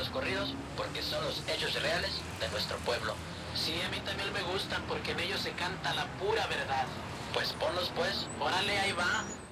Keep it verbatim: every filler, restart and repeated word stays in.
corridos porque son los hechos reales de nuestro pueblo. Sí, a mí también me gustan porque en ellos se canta la pura verdad. Pues ponlos pues. Órale, ahí va.